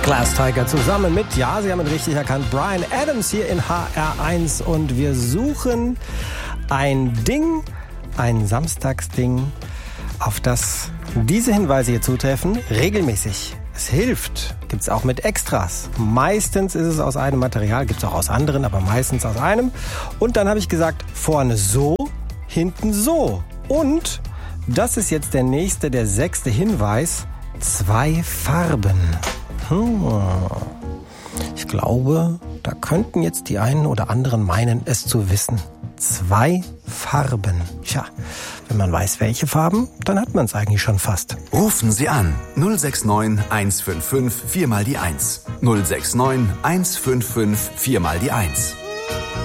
Glass Tiger zusammen mit, ja, Sie haben ihn richtig erkannt, Bryan Adams hier in HR1 und wir suchen ein Ding, ein Samstagsding, auf das diese Hinweise hier zutreffen, regelmäßig. Es hilft, gibt's auch mit Extras. Meistens ist es aus einem Material, gibt's auch aus anderen, aber meistens aus einem. Und dann habe ich gesagt, vorne so, hinten so. Und das ist jetzt der 6. Hinweis, 2 Farben. Ich glaube, da könnten jetzt die einen oder anderen meinen, es zu wissen. 2 Farben. Tja, wenn man weiß, welche Farben, dann hat man es eigentlich schon fast. Rufen Sie an 069 155 4 mal die 1. 069 155 4 mal die 1.